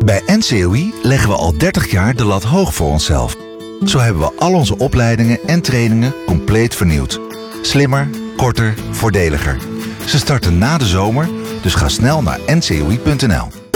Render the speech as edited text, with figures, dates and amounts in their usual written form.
Bij NCOI leggen we al 30 jaar de lat hoog voor onszelf. Zo hebben we al onze opleidingen en trainingen compleet vernieuwd. Slimmer, korter, voordeliger. Ze starten na de zomer, dus ga snel naar ncoi.nl.